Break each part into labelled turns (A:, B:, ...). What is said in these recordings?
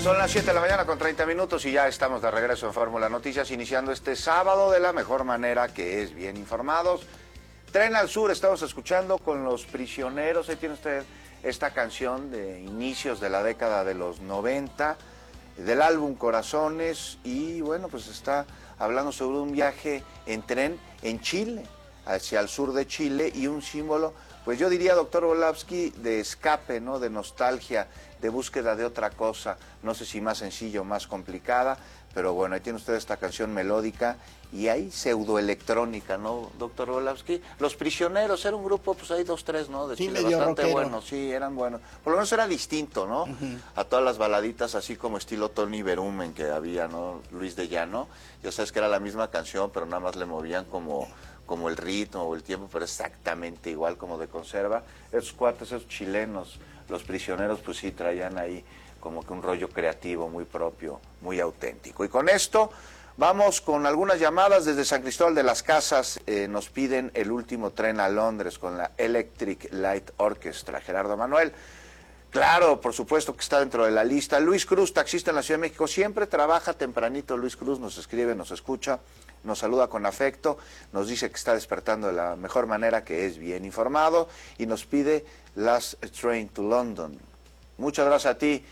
A: Son las 7 de la mañana con 30 minutos y ya estamos de regreso en Fórmula Noticias, iniciando este sábado de la mejor manera, que es bien informados. Tren al Sur, estamos escuchando con Los Prisioneros. Ahí tiene usted esta canción de inicios de la década de los 90, del álbum Corazones, y bueno, pues está hablando sobre un viaje en tren en Chile, hacia el sur de Chile, y un símbolo, pues yo diría, doctor Volavsky, de escape, ¿no? De nostalgia, de búsqueda de otra cosa, no sé si más sencilla o más complicada, pero bueno, ahí tiene usted esta canción melódica y hay pseudoelectrónica, ¿no, doctor Volavsky? Los Prisioneros era un grupo, pues hay 2, 3, ¿no? De
B: sí,
A: Chile, bastante buenos, sí, eran buenos. Por lo menos era distinto, ¿no? A todas las baladitas, así como estilo Tony Berumen que había, ¿no? Luis de Llano, ya sabes que era la misma canción, pero nada más le movían como el ritmo o el tiempo, pero exactamente igual, como de conserva. Esos cuates, esos chilenos, Los Prisioneros, pues sí, traían ahí como que un rollo creativo muy propio, muy auténtico. Y con esto vamos con algunas llamadas desde San Cristóbal de las Casas. Nos piden El último tren a Londres con la Electric Light Orchestra. Gerardo Manuel. Claro, por supuesto que está dentro de la lista. Luis Cruz, taxista en la Ciudad de México, siempre trabaja tempranito. Luis Cruz nos escribe, nos escucha, nos saluda con afecto, nos dice que está despertando de la mejor manera, que es bien informado, y nos pide Last Train to London. Muchas gracias a ti,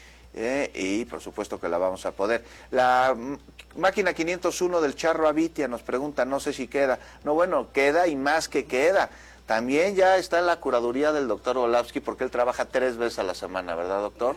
A: y por supuesto que la vamos a poder. La máquina 501 del Charro Avitia nos pregunta, no sé si queda. No, bueno, queda y más que queda. También ya está en la curaduría del doctor Volavsky, porque él trabaja 3 veces a la semana, ¿verdad, doctor?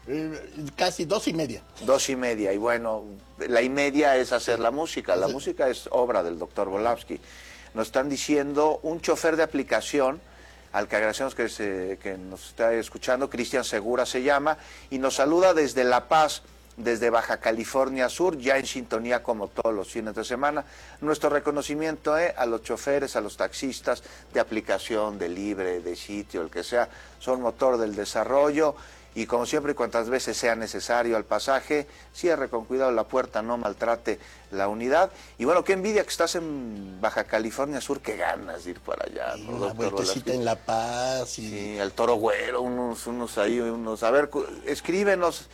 B: Casi 2:30.
A: 2:30, y bueno, la y media es hacer la música. La música es obra del doctor Volavsky. Nos están diciendo un chofer de aplicación, al que agradecemos que nos está escuchando, Cristian Segura se llama, y nos saluda desde La Paz, desde Baja California Sur, ya en sintonía como todos los fines de semana. Nuestro reconocimiento a los choferes, a los taxistas de aplicación, de libre, de sitio, el que sea, son motor del desarrollo. Y como siempre, cuantas veces sea necesario al pasaje, cierre con cuidado la puerta, no maltrate la unidad. Y bueno, qué envidia que estás en Baja California Sur, qué ganas de ir para allá,
B: Y
A: ¿no,
B: una
A: doctor
B: vueltecita en La Paz. Y...
A: sí, al Toro Güero, unos ahí, a ver, escríbenos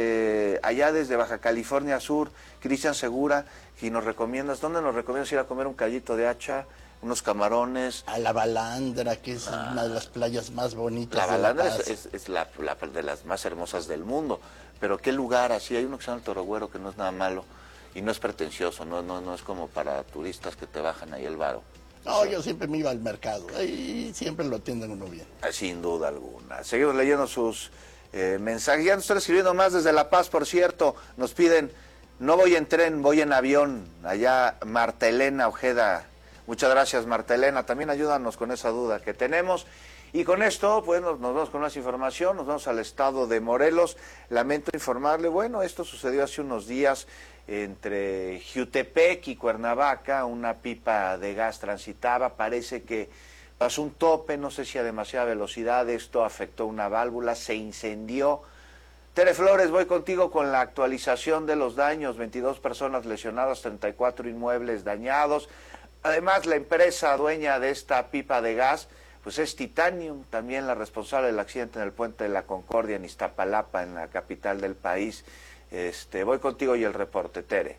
A: allá desde Baja California Sur, Cristian Segura, y nos recomiendas, ¿dónde nos recomiendas ir a comer un callito de hacha? Unos camarones.
B: A La Balandra, que es una de las playas más bonitas.
A: La
B: de La
A: Balandra
B: Paz.
A: es la de las más hermosas del mundo. Pero qué lugar, así hay uno que se llama el Toro Güero, que no es nada malo y no es pretencioso, no es como para turistas que te bajan ahí el varo.
B: No, o sea, yo siempre me iba al mercado y siempre lo atienden uno bien.
A: Sin duda alguna. Seguimos leyendo sus mensajes. Ya nos están escribiendo más desde La Paz, por cierto. Nos piden, no voy en tren, voy en avión. Allá Marta Elena Ojeda. Muchas gracias, Marta Elena. También ayúdanos con esa duda que tenemos. Y con esto, pues nos vamos con más información. Nos vamos al estado de Morelos. Lamento informarle, bueno, esto sucedió hace unos días entre Jiutepec y Cuernavaca. Una pipa de gas transitaba. Parece que pasó un tope, no sé si a demasiada velocidad. Esto afectó una válvula, se incendió. Tere Flores, voy contigo con la actualización de los daños. 22 personas lesionadas, 34 inmuebles dañados. Además, la empresa dueña de esta pipa de gas, pues es Titanium, también la responsable del accidente en el Puente de la Concordia en Iztapalapa, en la capital del país. Voy contigo y el reporte, Tere.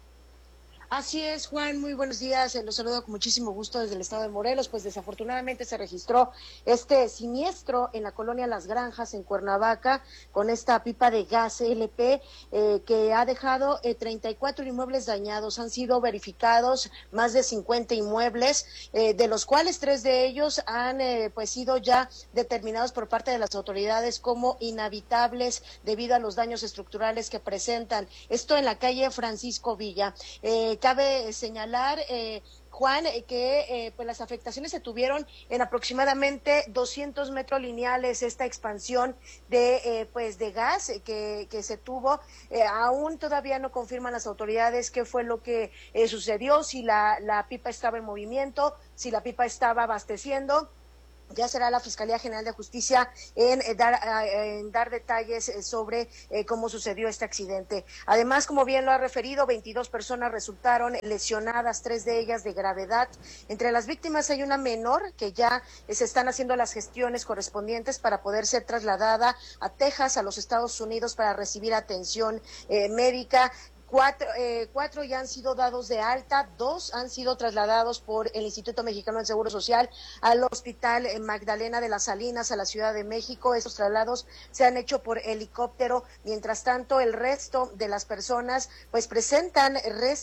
C: Así es, Juan, muy buenos días, los saludo con muchísimo gusto desde el estado de Morelos. Pues desafortunadamente se registró este siniestro en la colonia Las Granjas, en Cuernavaca, con esta pipa de gas LP que ha dejado 34 inmuebles dañados. Han sido verificados más de 50 inmuebles, de los cuales 3 de ellos han pues sido ya determinados por parte de las autoridades como inhabitables debido a los daños estructurales que presentan. Esto en la calle Francisco Villa. Cabe señalar, Juan, que pues las afectaciones se tuvieron en aproximadamente 200 metros lineales. Esta expansión de pues de gas que se tuvo, aún todavía no confirman las autoridades qué fue lo que sucedió, si la pipa estaba en movimiento, si la pipa estaba abasteciendo. Ya será la Fiscalía General de Justicia en dar detalles sobre cómo sucedió este accidente. Además, como bien lo ha referido, 22 personas resultaron lesionadas, 3 de ellas de gravedad. Entre las víctimas hay una menor que ya se están haciendo las gestiones correspondientes para poder ser trasladada a Texas, a los Estados Unidos, para recibir atención médica. Cuatro ya han sido dados de alta, 2 han sido trasladados por el Instituto Mexicano del Seguro Social al Hospital Magdalena de las Salinas, a la Ciudad de México. Esos traslados se han hecho por helicóptero. Mientras tanto, el resto de las personas pues presentan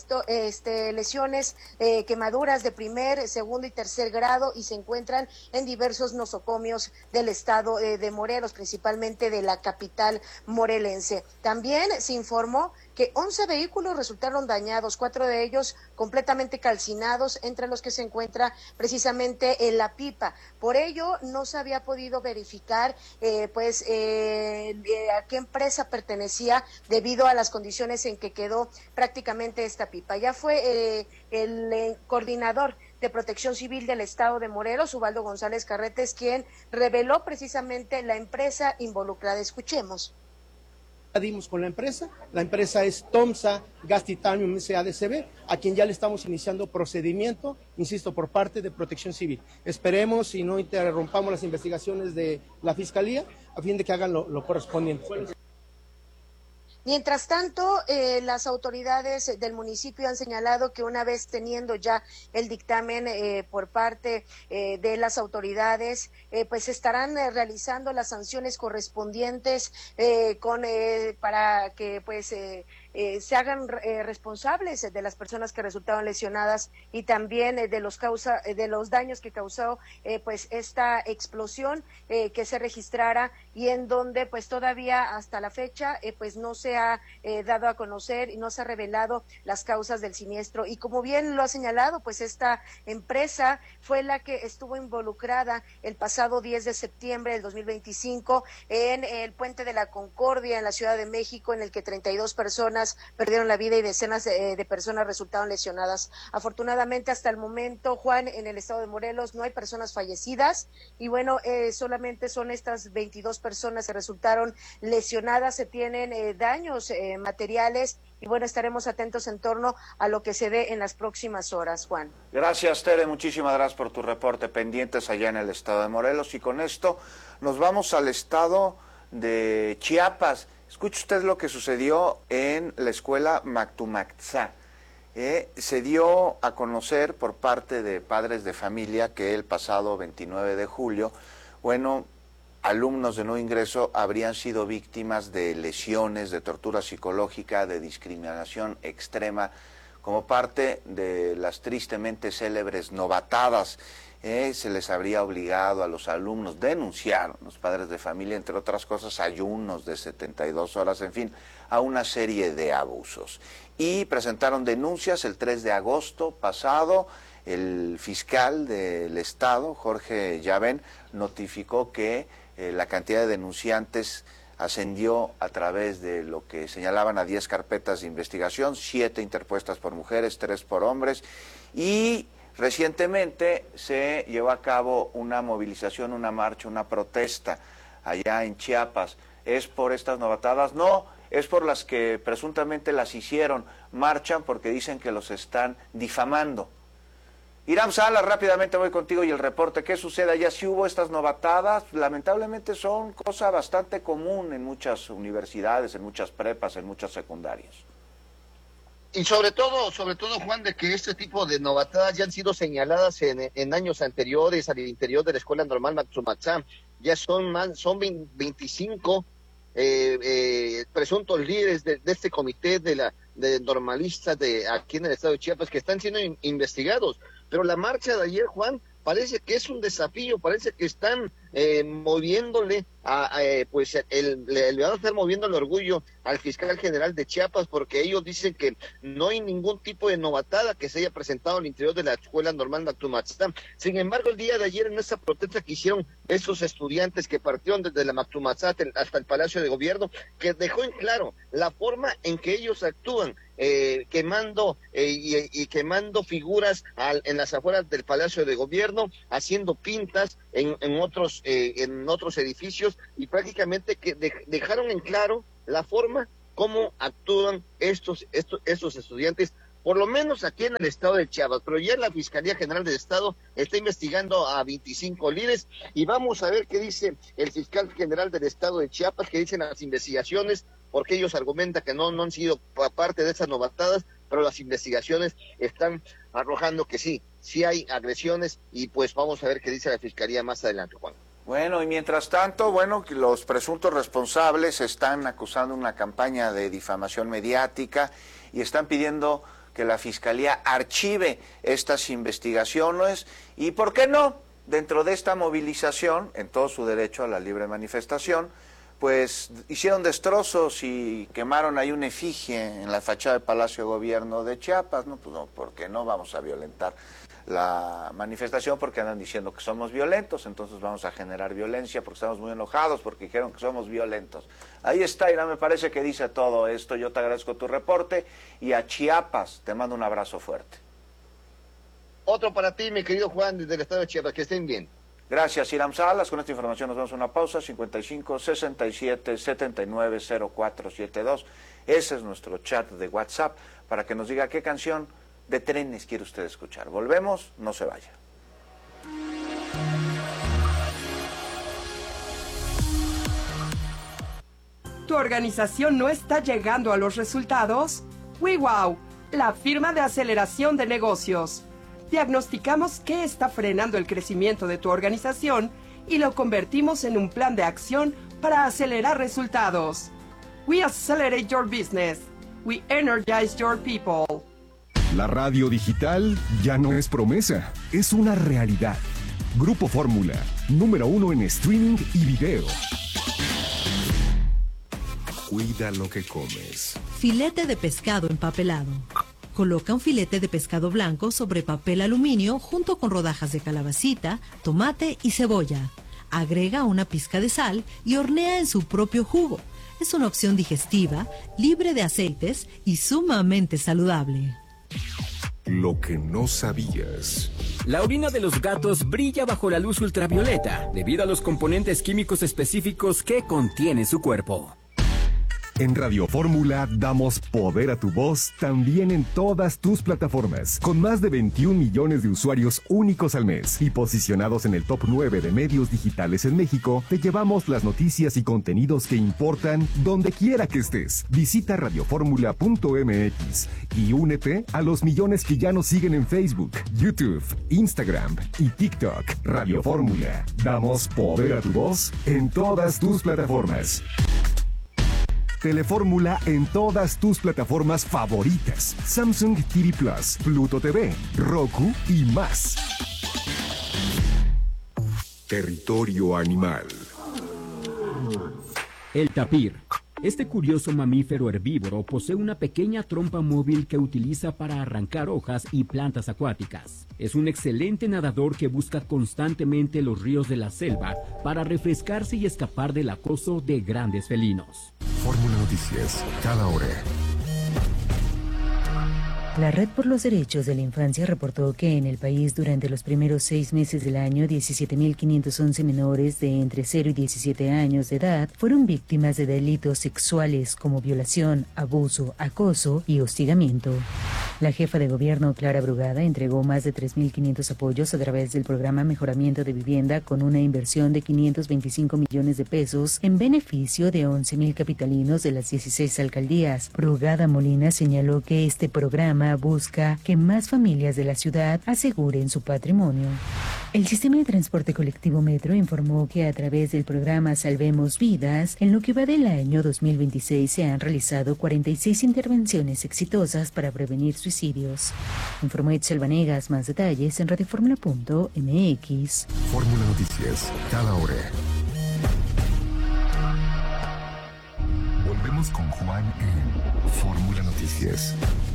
C: lesiones, quemaduras de primer, segundo y tercer grado, y se encuentran en diversos nosocomios del estado de Morelos, principalmente de la capital morelense. También se informó que 11 vehículos resultaron dañados, 4 de ellos completamente calcinados, entre los que se encuentra precisamente La Pipa. Por ello, no se había podido verificar a qué empresa pertenecía debido a las condiciones en que quedó prácticamente esta pipa. Ya fue el coordinador de Protección Civil del Estado de Morelos, Ubaldo González Carretes, quien reveló precisamente la empresa involucrada. Escuchemos.
D: Dimos con la empresa es Tomsa Gas Titanium SADCB, a quien ya le estamos iniciando procedimiento, insisto, por parte de Protección Civil. Esperemos y no interrumpamos las investigaciones de la Fiscalía a fin de que hagan lo correspondiente.
C: Mientras tanto, las autoridades del municipio han señalado que una vez teniendo ya el dictamen por parte de las autoridades, pues estarán realizando las sanciones correspondientes para que pues se hagan responsables de las personas que resultaron lesionadas y también de los daños que causó pues esta explosión que se registrara, y en donde pues todavía hasta la fecha pues no se ha dado a conocer y no se ha revelado las causas del siniestro. Y como bien lo ha señalado, pues esta empresa fue la que estuvo involucrada el pasado 10 de septiembre del 2025 en el Puente de la Concordia en la Ciudad de México, en el que 32 personas perdieron la vida y decenas de personas resultaron lesionadas. Afortunadamente, hasta el momento, Juan, en el estado de Morelos no hay personas fallecidas, y bueno, solamente son estas 22 personas que resultaron lesionadas. Se tienen daños materiales, y bueno, estaremos atentos en torno a lo que se dé en las próximas horas, Juan.
A: Gracias, Tere, muchísimas gracias por tu reporte, pendientes allá en el estado de Morelos. Y con esto nos vamos al estado de Chiapas. Escuche usted lo que sucedió en la escuela Mactumaxá. Se dio a conocer por parte de padres de familia que el pasado 29 de julio, alumnos de nuevo ingreso habrían sido víctimas de lesiones, de tortura psicológica, de discriminación extrema, como parte de las tristemente célebres novatadas. Se les habría obligado a los alumnos, denunciaron los padres de familia, entre otras cosas, ayunos de 72 horas, en fin, a una serie de abusos. Y presentaron denuncias el 3 de agosto pasado. El fiscal del estado, Jorge Llavén, notificó que la cantidad de denunciantes ascendió a través de lo que señalaban a 10 carpetas de investigación, 7 interpuestas por mujeres, 3 por hombres, y recientemente se llevó a cabo una movilización, una marcha, una protesta allá en Chiapas. ¿Es por estas novatadas? No, es por las que presuntamente las hicieron. Marchan porque dicen que los están difamando. Iram Salas, rápidamente voy contigo y el reporte. ¿Qué sucede allá? Si hubo estas novatadas, lamentablemente son cosa bastante común en muchas universidades, en muchas prepas, en muchas secundarias.
E: Y sobre todo, Juan, de que este tipo de novatadas ya han sido señaladas en años anteriores al interior de la Escuela Normal Mactumaxá. Ya son 25 presuntos líderes de este comité de normalistas de aquí en el estado de Chiapas que están siendo investigados. Pero la marcha de ayer, Juan, parece que es un desafío, parece que están moviéndole le van a estar moviendo el orgullo al fiscal general de Chiapas, porque ellos dicen que no hay ningún tipo de novatada que se haya presentado al interior de la Escuela Normal Mactumaxá. Sin embargo, el día de ayer, en esa protesta que hicieron esos estudiantes que partieron desde la Mactumaxá hasta el Palacio de Gobierno, que dejó en claro la forma en que ellos actúan, quemando figuras en las afueras del Palacio de Gobierno, haciendo pintas, en otros edificios, y prácticamente que dejaron en claro la forma cómo actúan estos estudiantes, por lo menos aquí en el estado de Chiapas. Pero ya la Fiscalía General del Estado está investigando a 25 líderes, y vamos a ver qué dice el fiscal general del estado de Chiapas, qué dicen las investigaciones, porque ellos argumentan que no han sido parte de esas novatadas, pero las investigaciones están arrojando que sí hay agresiones, y pues vamos a ver qué dice la Fiscalía más adelante, Juan.
A: Bueno, y mientras tanto, los presuntos responsables están acusando una campaña de difamación mediática y están pidiendo que la Fiscalía archive estas investigaciones y, ¿por qué no?, dentro de esta movilización, en todo su derecho a la libre manifestación, pues hicieron destrozos y quemaron ahí una efigie en la fachada del Palacio de Gobierno de Chiapas. No, pues no, porque no vamos a violentar la manifestación porque andan diciendo que somos violentos, entonces vamos a generar violencia porque estamos muy enojados porque dijeron que somos violentos. Ahí está, Irán, me parece que dice todo esto. Yo te agradezco tu reporte y a Chiapas te mando un abrazo fuerte.
E: Otro para ti, mi querido Juan, desde el estado de Chiapas, que estén bien.
A: Gracias, Iram Salas. Con esta información nos vamos a una pausa. 55 67 79 0472. Ese es nuestro chat de WhatsApp para que nos diga qué canción de trenes quiere usted escuchar. Volvemos, no se vaya.
F: ¿Tu organización no está llegando a los resultados? WeWow, la firma de aceleración de negocios. Diagnosticamos qué está frenando el crecimiento de tu organización y lo convertimos en un plan de acción para acelerar resultados. We accelerate your business. We energize your people.
G: La radio digital ya no es promesa, es una realidad. Grupo Fórmula, número 1 en streaming y video. Cuida lo que comes.
H: Filete de pescado empapelado. Coloca un filete de pescado blanco sobre papel aluminio junto con rodajas de calabacita, tomate y cebolla. Agrega una pizca de sal y hornea en su propio jugo. Es una opción digestiva, libre de aceites y sumamente saludable.
G: Lo que no sabías.
I: La orina de los gatos brilla bajo la luz ultravioleta debido a los componentes químicos específicos que contiene su cuerpo.
G: En Radio Fórmula damos poder a tu voz también en todas tus plataformas, con más de 21 millones de usuarios únicos al mes y posicionados en el top 9 de medios digitales en México. Te llevamos las noticias y contenidos que importan donde quiera que estés. Visita radioformula.mx y únete a los millones que ya nos siguen en Facebook, YouTube, Instagram y TikTok. Radio Fórmula, damos poder a tu voz en todas tus plataformas. Telefórmula en todas tus plataformas favoritas. Samsung TV Plus, Pluto TV, Roku y más. Territorio animal.
I: El tapir. Este curioso mamífero herbívoro posee una pequeña trompa móvil que utiliza para arrancar hojas y plantas acuáticas. Es un excelente nadador que busca constantemente los ríos de la selva para refrescarse y escapar del acoso de grandes felinos.
G: Fórmula Noticias, cada hora.
J: La Red por los Derechos de la Infancia reportó que en el país durante los primeros 6 meses del año, 17.511 menores de entre 0 y 17 años de edad fueron víctimas de delitos sexuales como violación, abuso, acoso y hostigamiento. La jefa de gobierno, Clara Brugada, entregó más de 3.500 apoyos a través del programa Mejoramiento de Vivienda con una inversión de 525 millones de pesos en beneficio de 11.000 capitalinos de las 16 alcaldías. Brugada Molina señaló que este programa busca que más familias de la ciudad aseguren su patrimonio. El sistema de transporte colectivo Metro informó que a través del programa Salvemos Vidas, en lo que va del año 2026 se han realizado 46 intervenciones exitosas para prevenir suicidios. Informó Itzel Vanegas. Más detalles en radioformula.mx.
G: Fórmula Noticias, cada hora. Volvemos con Juan en Fórmula Noticias.